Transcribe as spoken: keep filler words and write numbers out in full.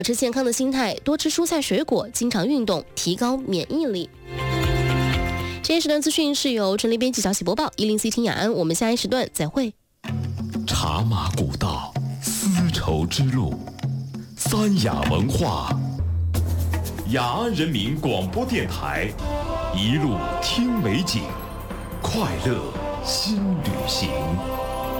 保持健康的心态，多吃蔬菜水果，经常运动，提高免疫力。这一时段资讯是由陈立编辑小喜播报，一零 C 听雅安，我们下一时段再会。 茶马古道，丝绸之路，三雅文化，雅安人民广播电台，一路听美景，快乐新旅行。